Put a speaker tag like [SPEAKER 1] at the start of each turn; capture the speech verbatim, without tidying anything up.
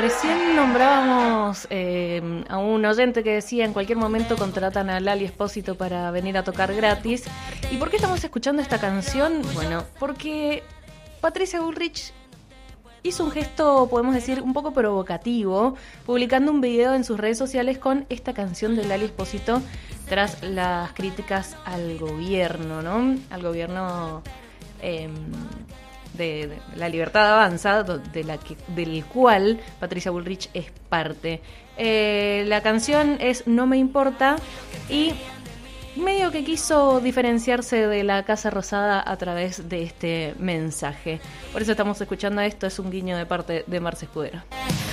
[SPEAKER 1] Recién nombrábamos eh, a un oyente que decía en cualquier momento contratan a Lali Espósito para venir a tocar gratis. ¿Y por qué estamos escuchando esta canción? Bueno, porque Patricia Bullrich hizo un gesto, podemos decir, un poco provocativo, publicando un video en sus redes sociales con esta canción de Lali Espósito tras las críticas al gobierno, ¿no? Al gobierno eh, de, de La Libertad Avanza, de la que, del cual Patricia Bullrich es parte. Eh, la canción es No Me Importa y medio que quiso diferenciarse de la Casa Rosada a través de este mensaje. Por eso estamos escuchando esto, es un guiño de parte de Marce Escudero.